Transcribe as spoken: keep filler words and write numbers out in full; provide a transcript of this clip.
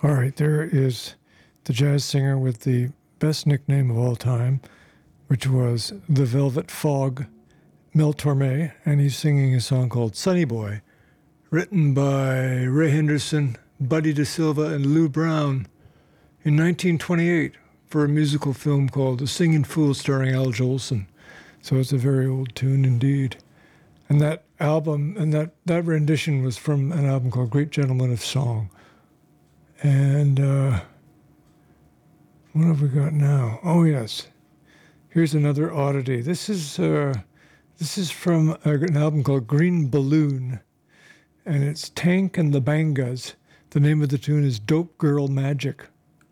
All right, there is the jazz singer with the best nickname of all time, which was the Velvet Fog, Mel Torme, and he's singing a song called Sonny Boy, written by Ray Henderson, Buddy DeSilva, and Lou Brown in nineteen twenty-eight for a musical film called The Singing Fool starring Al Jolson. So it's a very old tune indeed. And that album, and that, that rendition was from an album called Great Gentlemen of Song. And uh, what have we got now? Oh, yes. Here's another oddity. This is uh, this is from an album called Green Balloon, and it's Tank and the Bangas. The name of the tune is Dope Girl Magic.